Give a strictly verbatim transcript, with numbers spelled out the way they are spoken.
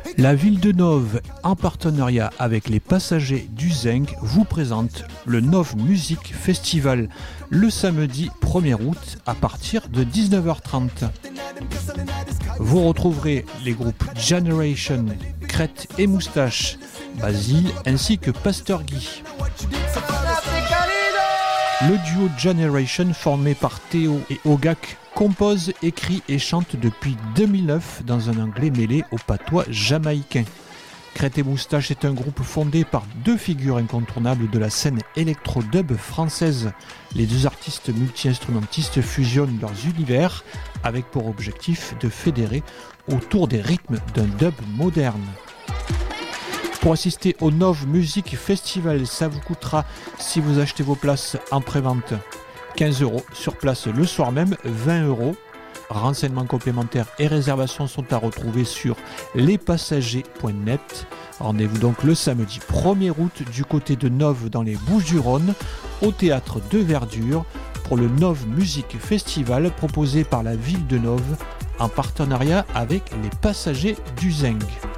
La ville de Nove, en partenariat avec les passagers du Zinc, vous présente le Nove Music Festival le samedi premier août à partir de dix-neuf heures trente. Vous retrouverez les groupes Generation, Crête et Moustache, Basile ainsi que Pasteur Guy. Le duo Generation formé par Théo et Ogak compose, écrit et chante depuis deux mille neuf dans un anglais mêlé au patois jamaïcain. Crête et Moustache est un groupe fondé par deux figures incontournables de la scène électro-dub française. Les deux artistes multi-instrumentistes fusionnent leurs univers avec pour objectif de fédérer autour des rythmes d'un dub moderne. Pour assister au Nove Music Festival, ça vous coûtera, si vous achetez vos places en pré-vente, quinze euros, sur place le soir même, vingt euros. Renseignements complémentaires et réservations sont à retrouver sur lespassagers point net. Rendez-vous donc le samedi premier août du côté de Nove dans les Bouches-du-Rhône, au théâtre de Verdure, pour le Nove Music Festival proposé par la ville de Nove en partenariat avec les passagers du Zinc.